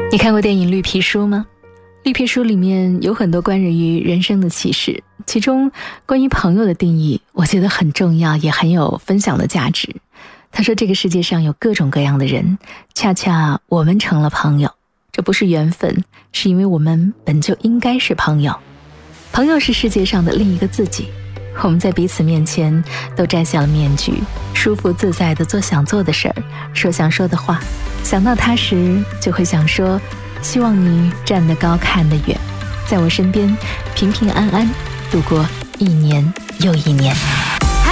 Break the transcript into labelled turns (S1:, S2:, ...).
S1: 你看过电影《绿皮书》吗？绿皮书里面有很多关于人生的启示，其中关于朋友的定义我觉得很重要，也很有分享的价值。他说这个世界上有各种各样的人，恰恰我们成了朋友，这不是缘分，是因为我们本就应该是朋友。朋友是世界上的另一个自己，我们在彼此面前都摘下了面具，舒服自在地做想做的事儿，说想说的话，想到他时就会想说，希望你站得高看得远，在我身边平平安安度过一年又一年。